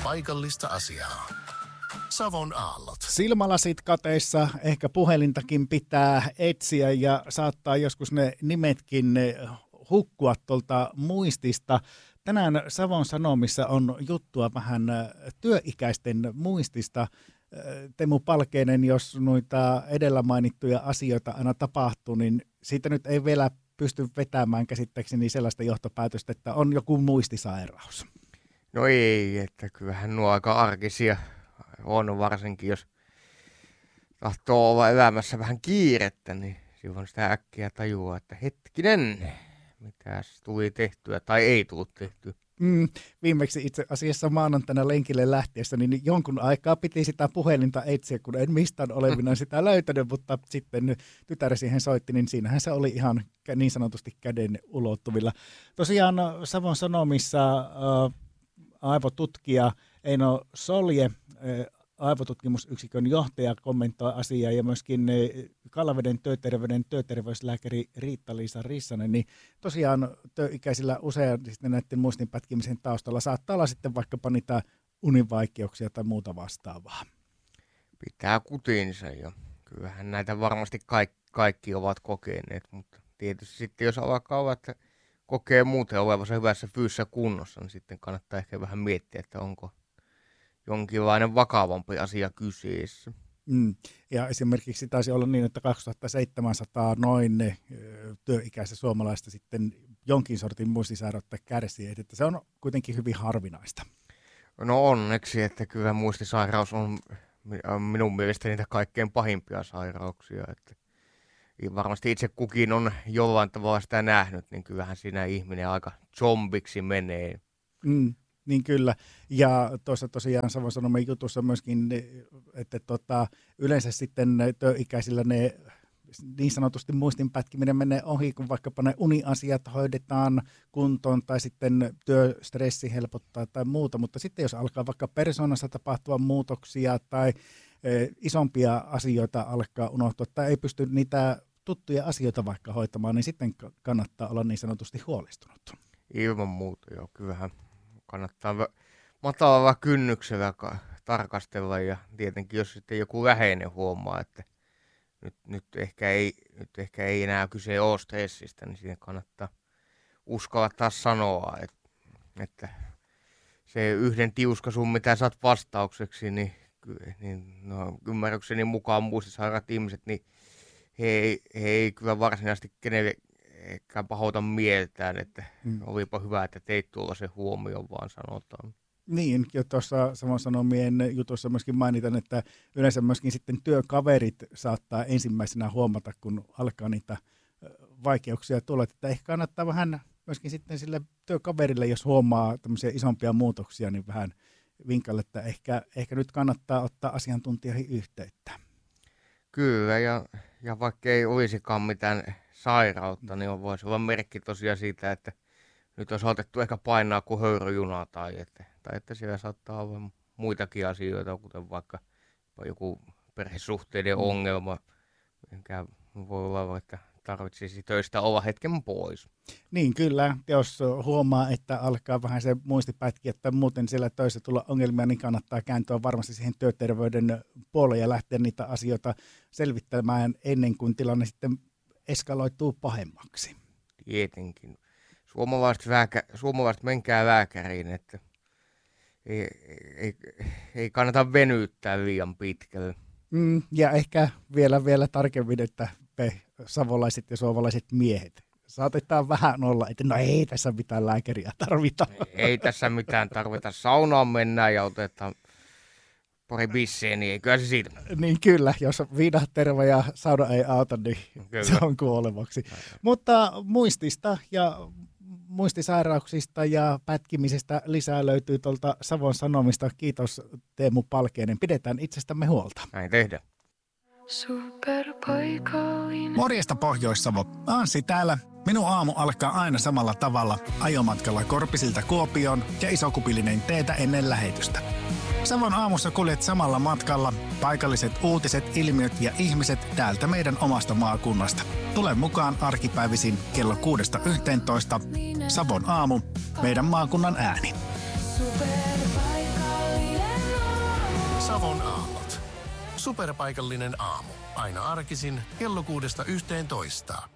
paikallista asiaa. Savon aallot. Silmälasit kateissa, ehkä puhelintakin pitää etsiä ja saattaa joskus ne nimetkin hukkua tuolta muistista. Tänään Savon Sanomissa on juttua vähän työikäisten muistista. Teemu Palkeinen, jos noita edellä mainittuja asioita aina tapahtuu, niin siitä nyt ei vielä pysty vetämään käsittääkseni sellaista johtopäätöstä, että on joku muistisairaus. No ei, että kyllähän nuo aika arkisia on, varsinkin jos tahtoo olla elämässä vähän kiirettä, niin silloin sitä äkkiä tajuaa, että hetkinen, mitäs tuli tehtyä tai ei tullut tehtyä. Viimeksi itse asiassa maanantaina lenkille lähtiessä, niin jonkun aikaa piti sitä puhelinta etsiä, kun en mistään olevinaan sitä löytänyt, mutta sitten tytär siihen soitti, niin siinähän se oli ihan niin sanotusti käden ulottuvilla. Tosiaan Savon Sanomissa aivotutkija Eino Solje, aivotutkimusyksikön johtaja, kommentoi asiaa ja myöskin Kallaveden työterveyden työterveyslääkäri Riitta-Liisa Rissanen, niin tosiaan työikäisillä usein sitten näiden muistin pätkimisen taustalla saattaa olla sitten vaikkapa niitä univaikeuksia tai muuta vastaavaa. Pitää kutinsa ja kyllähän näitä varmasti kaikki ovat kokeneet, mutta tietysti sitten jos alkaa olla, että kokee muuten olevansa hyvässä fyysisessä kunnossa, niin sitten kannattaa ehkä vähän miettiä, että onko jonkinlainen vakavampi asia kyseessä. Ja esimerkiksi taisi olla niin, että 2700 noin työikäistä suomalaista sitten jonkin sortin muistisairautta kärsii, että se on kuitenkin hyvin harvinaista. No onneksi, että kyllä muistisairaus on minun mielestä niitä kaikkein pahimpia sairauksia, että varmasti itse kukin on jollain tavalla sitä nähnyt, niin kyllähän siinä ihminen aika zombiksi menee. Niin kyllä, ja tuossa tosiaan Savon Sanomien jutussa myöskin, että yleensä sitten työikäisillä ne niin sanotusti muistin pätkiminen menee ohi, kun vaikkapa ne uniasiat hoidetaan kuntoon tai sitten työstressi helpottaa tai muuta, mutta sitten jos alkaa vaikka persoonassa tapahtua muutoksia tai isompia asioita alkaa unohtua tai ei pysty niitä tuttuja asioita vaikka hoitamaan, niin sitten kannattaa olla niin sanotusti huolestunut. Ilman muuta, joo, kyllähän kannattaa matalalla kynnyksellä tarkastella ja tietenkin jos sitten joku läheinen huomaa, että nyt ehkä ei enää kyse ole stressistä, niin siihen kannattaa uskaltaa sanoa, että se yhden tiuskasun, mitä saat vastaukseksi, niin no, ymmärrykseni mukaan muistisairaat ihmiset, niin he ei kyllä varsinaisesti kenellekään pahoita mieltään, että olipa hyvä, että teit tuollaisen huomioon, vaan sanotaan. Niin, ja tuossa Savon Sanomien jutussa myöskin mainitan, että yleensä myöskin sitten työkaverit saattaa ensimmäisenä huomata, kun alkaa niitä vaikeuksia tulla, että ehkä kannattaa vähän myöskin sitten sille työkaverille, jos huomaa tämmöisiä isompia muutoksia, niin vähän vinkalle, että ehkä nyt kannattaa ottaa asiantuntijoihin yhteyttä. Kyllä, ja vaikka ei olisikaan mitään sairautta, niin voisi olla merkki tosiaan siitä, että nyt on otettu ehkä painaa kuin höyryjuna tai että siellä saattaa olla muitakin asioita, kuten vaikka joku perhesuhteiden ongelma, mikä voi olla, että tarvitsisi töistä olla hetken pois. Niin kyllä, jos huomaa, että alkaa vähän se muistipätki, että muuten siellä töissä tulla ongelmia, niin kannattaa kääntyä varmasti siihen työterveyden puolelle ja lähteä niitä asioita selvittämään ennen kuin tilanne sitten eskaloituu pahemmaksi. Tietenkin. Suomalaiset menkää lääkäriin, että ei kannata venyttää liian pitkälle. Ja ehkä vielä tarkemmin, että me savolaiset ja suomalaiset miehet saatetaan vähän olla, että no ei tässä mitään lääkäriä tarvita. Ei tässä mitään tarvita. Saunaan mennään ja otetaan pari bissejä, niin eiköhän se siitä. Niin kyllä, jos viina terve ja sauna ei auta, niin kyllä. Se on kuolevaksi. Mutta muistista ja muistisairauksista ja pätkimisestä lisää löytyy tuolta Savon Sanomista. Kiitos Teemu Palkeinen. Pidetään itsestämme huolta. Näin tehdään. Morjesta Pohjois-Savo. Anssi täällä. Minun aamu alkaa aina samalla tavalla. Ajomatkalla Korpisilta Kuopioon ja isokupillinen teetä ennen lähetystä. Savon aamussa kuljet samalla matkalla. Paikalliset uutiset, ilmiöt ja ihmiset täältä meidän omasta maakunnasta. Tule mukaan arkipäivisin kello 6:11. Savon aamu, meidän maakunnan ääni. Superpaikallinen. Savon aallot. Superpaikallinen aamu. Aina arkisin kello 6–11.